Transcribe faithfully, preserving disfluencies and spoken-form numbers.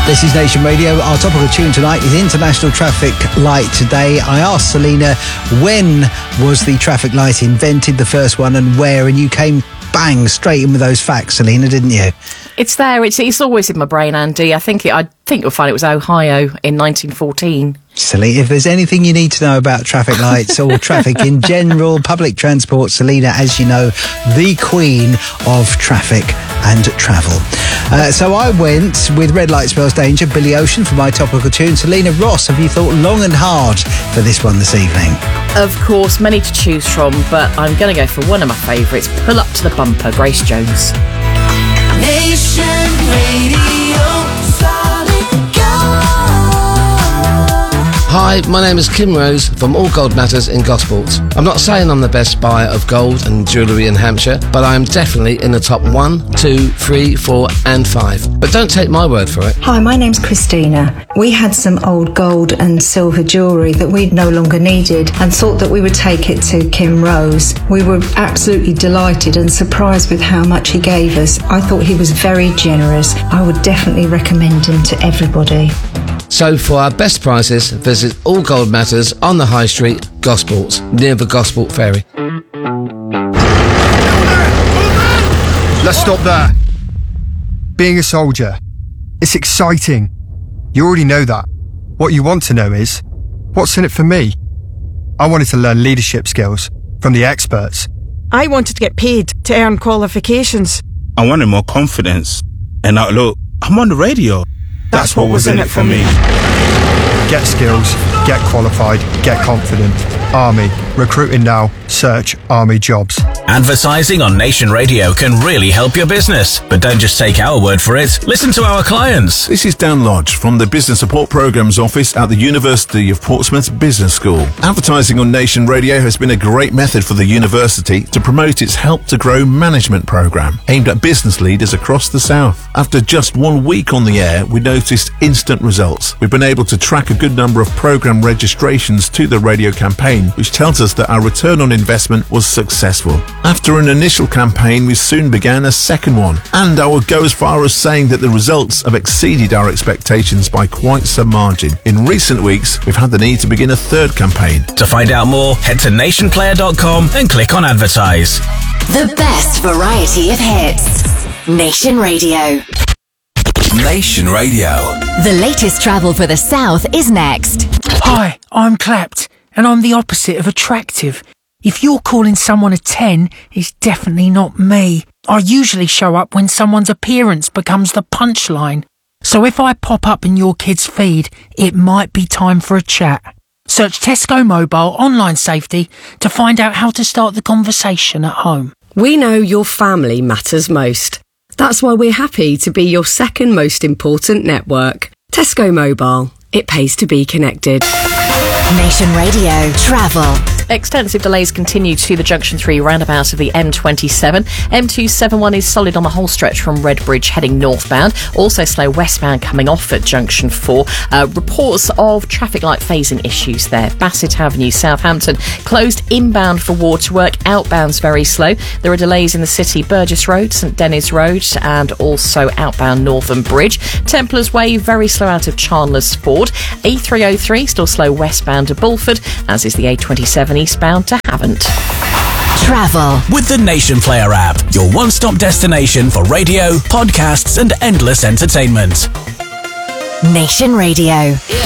This is Nation Radio. Our topical tune tonight is International Traffic Light Day. I asked Selena, when was the traffic light invented, the first one, and where? And you came bang straight in with those facts, Selena, didn't you? It's there. It's it's always in my brain, Andy. I think it, I think you'll find it was Ohio in nineteen fourteen. Selena, if there's anything you need to know about traffic lights or traffic in general, public transport, Selena, as you know, the queen of traffic and travel. Uh, so I went with Red Light Spells Danger, Billy Ocean, for my topical tune. Selena Ross, have you thought long and hard for this one this evening? Of course, many to choose from, but I'm going to go for one of my favourites, Pull Up to the Bumper, Grace Jones. Nation Radio, solid gold. Hi, my name is Kim Rose from All Gold Matters in Gosport. I'm not saying I'm the best buyer of gold and jewellery in Hampshire, but I am definitely in the top one, two, three, four and five. But don't take my word for it. Hi, my name's Christina. We had some old gold and silver jewellery that we no longer needed and thought that we would take it to Kim Rose. We were absolutely delighted and surprised with how much he gave us. I thought he was very generous. I would definitely recommend him to everybody. So for our best prices, visit All Gold Matters on the High Street, Gosport, near the Gosport Ferry. Let's stop there. Being a soldier, it's exciting. You already know that. What you want to know is, what's in it for me? I wanted to learn leadership skills from the experts. I wanted to get paid to earn qualifications. I wanted more confidence. And now look, I'm on the radio. That's, That's what, what was in it for me. Get skills, get qualified, get confident. Army. Recruiting now. Search Army jobs. Advertising on Nation Radio can really help your business. But don't just take our word for it. Listen to our clients. This is Dan Lodge from the Business Support Programmes Office at the University of Portsmouth Business School. Advertising on Nation Radio has been a great method for the university to promote its Help to Grow management programme, aimed at business leaders across the South. After just one week on the air, we noticed instant results. We've been able to track a good number of programme registrations to the radio campaign, which tells us that our return on investment was successful. After an initial campaign, we soon began a second one, and I would go as far as saying that the results have exceeded our expectations by quite some margin. In recent weeks, we've had the need to begin a third campaign. To find out more, head to nation player dot com and click on advertise. The best variety of hits. Nation Radio. Nation Radio. The latest travel for the South is next. Hi, I'm Clapped, and I'm the opposite of attractive. If you're calling someone a ten, it's definitely not me. I usually show up when someone's appearance becomes the punchline. So if I pop up in your kid's feed, it might be time for a chat. Search Tesco Mobile Online Safety to find out how to start the conversation at home. We know your family matters most. That's why we're happy to be your second most important network. Tesco Mobile. It pays to be connected. Nation Radio Travel. Extensive delays continue to the Junction three roundabout of the M twenty-seven. M two seventy-one is solid on the whole stretch from Redbridge heading northbound. Also slow westbound coming off at Junction four. Uh, reports of traffic light phasing issues there. Bassett Avenue, Southampton, closed inbound for waterwork. Outbound's very slow. There are delays in the city, Burgess Road, St Dennis Road, and also outbound Northern Bridge. Templars Way, very slow out of Chandler's Ford. A three oh three, still slow westbound to Bulford, as is the A twenty-seven eastbound to Havant. Travel with the Nation Player app, your one-stop destination for radio, podcasts and endless entertainment. Nation Radio.